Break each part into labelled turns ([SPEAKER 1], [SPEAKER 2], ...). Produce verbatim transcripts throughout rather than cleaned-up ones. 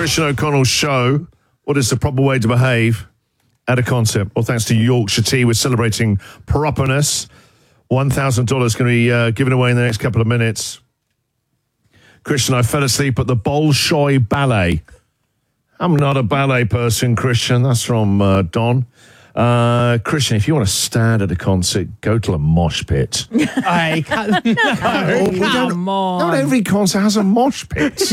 [SPEAKER 1] Christian O'Connell's show, What is the Proper Way to Behave at a Concert? Well, thanks to Yorkshire Tea, we're celebrating properness. one thousand dollars going to be uh, given away in the next couple of minutes. Christian, I fell asleep at the Bolshoi Ballet. I'm not a ballet person, Christian. That's from uh, Don. Uh, Christian, if you want to stand at a concert, go to a mosh pit.
[SPEAKER 2] I can't, no,
[SPEAKER 1] Oh,
[SPEAKER 2] come on.
[SPEAKER 1] Not every concert has a mosh pit.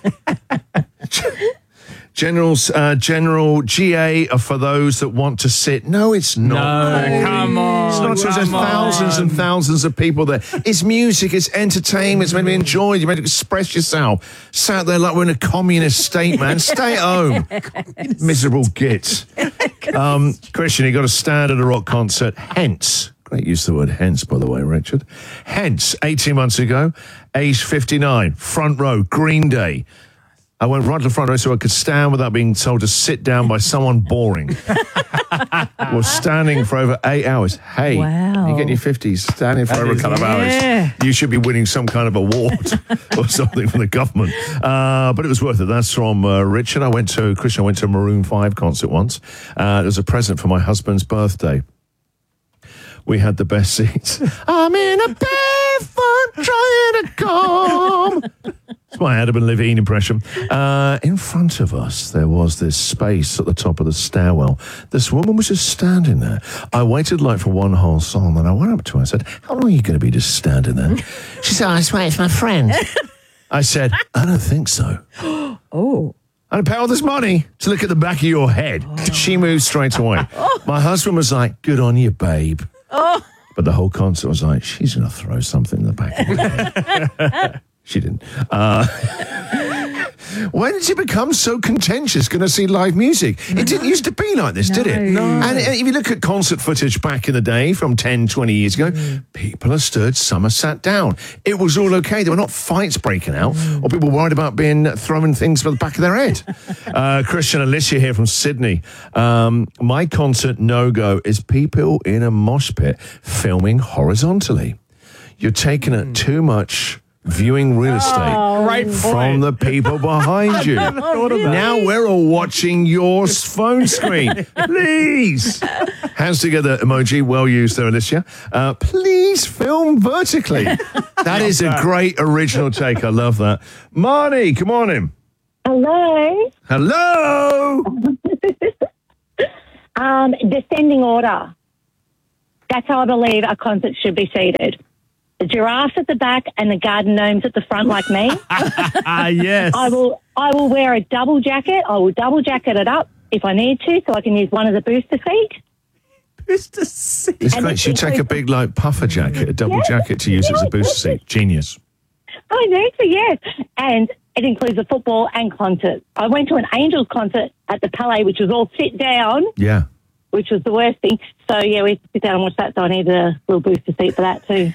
[SPEAKER 1] General, uh, General G A are for those that want to sit. No, it's not.
[SPEAKER 2] No, come on.
[SPEAKER 1] It's not. So there's
[SPEAKER 2] come
[SPEAKER 1] thousands
[SPEAKER 2] on.
[SPEAKER 1] and thousands of people there. It's music. It's entertainment. It's meant to be enjoyed. You're meant to express yourself. Sat there like we're in a communist state, man. Stay at home. Miserable gits. Um, Christian, you got to stand at a rock concert. Hence. Great use of the word hence, by the way, Richard. Hence, eighteen months ago, age fifty-nine, front row, Green Day. I went right to the front row so I could stand without being told to sit down by someone boring. Was standing for over eight hours. Hey,
[SPEAKER 3] Wow.
[SPEAKER 1] you get in your fifties, standing for
[SPEAKER 2] That
[SPEAKER 1] over a
[SPEAKER 2] is-
[SPEAKER 1] couple of
[SPEAKER 3] yeah.
[SPEAKER 1] hours. You should be winning some kind of award or something from the government. Uh, but it was worth it. That's from uh, Richard. I went to, Christian, I went to a Maroon five concert once. Uh, it was a present for my husband's birthday. We had the best seats. I'm in a barefoot trying to calm. It's my Adam and Levine impression. Uh, in front of us, there was this space at the top of the stairwell. This woman was just standing there. I waited like for one whole song, then I went up to her and said, how long are you going to be just standing there? She said, I swear it's my friend. I said, I don't think so.
[SPEAKER 3] Oh.
[SPEAKER 1] I don't pay all this money to look at the back of your head. Oh. She moved straight away. Oh. My husband was like, good on you, babe.
[SPEAKER 3] Oh.
[SPEAKER 1] But the whole concert was like, she's going to throw something in the back of her head. She didn't. Uh, when did it become so contentious going to see live music? It didn't used to be like this, did it?
[SPEAKER 3] No.
[SPEAKER 1] And if you look at concert footage back in the day from ten, twenty years ago, mm. people are stood, some are sat down. It was all okay. There were not fights breaking out mm. or people worried about being throwing things from the back of their head. uh, Christian Alicia here from Sydney. Um, my concert no-go is people in a mosh pit filming horizontally. You're taking it too much viewing real estate
[SPEAKER 3] Oh,
[SPEAKER 2] right
[SPEAKER 1] from
[SPEAKER 2] point.
[SPEAKER 1] the people behind you. Now we're all watching your phone screen. Please. Hands together emoji. Well used there, Alicia. Uh, please film vertically. That is a great original take. I love that. Marnie, come on in.
[SPEAKER 4] Hello.
[SPEAKER 1] Hello.
[SPEAKER 4] Um, descending order. That's how I believe a concert should be seated. The giraffes at the back and the garden gnomes at the front, like me.
[SPEAKER 2] Ah, yes.
[SPEAKER 4] I will. I will wear a double jacket. I will double jacket it up if I need to, so I can use one as a booster seat.
[SPEAKER 2] Booster seat.
[SPEAKER 1] It's
[SPEAKER 4] And
[SPEAKER 1] great.
[SPEAKER 4] it's
[SPEAKER 1] You take a
[SPEAKER 4] inclusive.
[SPEAKER 1] big like puffer jacket, a double
[SPEAKER 4] Yes.
[SPEAKER 1] jacket to use as a booster seat. Genius.
[SPEAKER 4] I need to, yes. And it includes a football and concert. I went to an Angels concert at the Palais, which was all sit down,
[SPEAKER 1] Yeah.
[SPEAKER 4] which was the worst thing. So, yeah, we sit down and watch that, so I need a little booster seat for that too.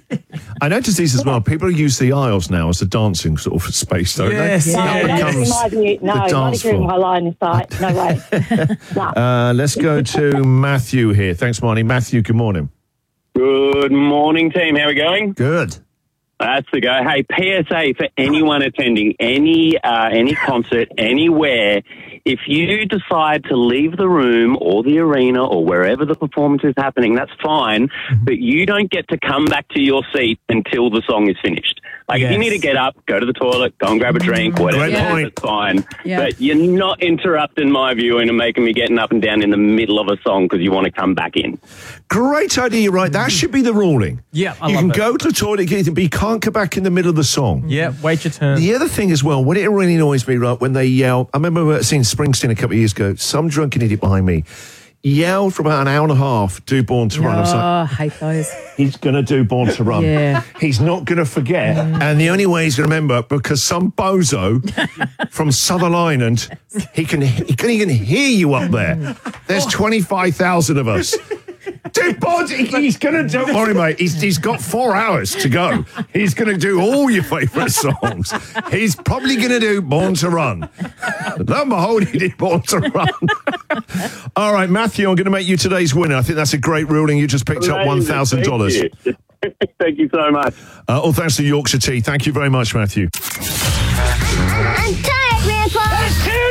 [SPEAKER 1] I noticed these as well. People use the aisles now as a dancing sort of space, don't
[SPEAKER 2] Yes,
[SPEAKER 1] they?
[SPEAKER 4] No,
[SPEAKER 1] That
[SPEAKER 2] yeah.
[SPEAKER 4] not in
[SPEAKER 1] becomes
[SPEAKER 4] my view. No,
[SPEAKER 1] the
[SPEAKER 4] not
[SPEAKER 1] dance
[SPEAKER 4] agreeing with
[SPEAKER 1] floor.
[SPEAKER 4] my line of sight. No way. No.
[SPEAKER 1] Uh, let's go to Matthew here. Thanks, Marnie. Matthew, good morning.
[SPEAKER 5] Good morning, team. How are we going?
[SPEAKER 1] Good.
[SPEAKER 5] That's the go. Hey, P S A for anyone attending any uh, any concert anywhere. If you decide to leave the room or the arena or wherever the performance is happening, that's fine. But you don't get to come back to your seat until the song is finished. Like if you
[SPEAKER 2] Yes.
[SPEAKER 5] need to get up, go to the toilet, go and grab a drink, whatever.
[SPEAKER 1] Great point.
[SPEAKER 5] That's fine.
[SPEAKER 3] Yeah.
[SPEAKER 5] But you're not interrupting my viewing and making me getting up and down in the middle of a song because you want to come back in.
[SPEAKER 1] Great idea, you're right. That should be the ruling.
[SPEAKER 2] Yeah, I
[SPEAKER 1] You
[SPEAKER 2] love
[SPEAKER 1] can
[SPEAKER 2] it.
[SPEAKER 1] go to the toilet, get anything, but you can't come back in the middle of the song.
[SPEAKER 2] Yeah, wait your turn.
[SPEAKER 1] The other thing as well, when it really annoys me, right, when they yell, I remember seeing Springsteen a couple of years ago, some drunken idiot behind me yelled for about an hour and a half, do Born to Run. I was
[SPEAKER 3] Oh,
[SPEAKER 1] like,
[SPEAKER 3] I hate those.
[SPEAKER 1] he's going to do Born to Run.
[SPEAKER 3] Yeah.
[SPEAKER 1] He's not going to forget. And the only way he's going to remember, because some bozo from Southern Ireland, he can, he can even hear you up there. There's twenty-five thousand of us. Dude, Bod, he- he's going to, don't worry, mate. He's, he's got four hours to go. He's going to do all your favourite songs. He's probably going to do Born to Run. Lo and behold, he did Born to Run. All right, Matthew, I'm going to make you today's winner. I think that's a great ruling. You just picked up one thousand dollars.
[SPEAKER 5] Thank you. Thank you so much.
[SPEAKER 1] Uh, all thanks to Yorkshire Tea. Thank you very much, Matthew.
[SPEAKER 6] I'm tired, Grandpa.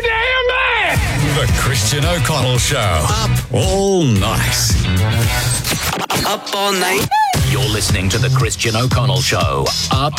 [SPEAKER 3] O'Connell Show. Up all night.
[SPEAKER 6] Up all night.
[SPEAKER 7] You're listening to The Christian O'Connell Show. Up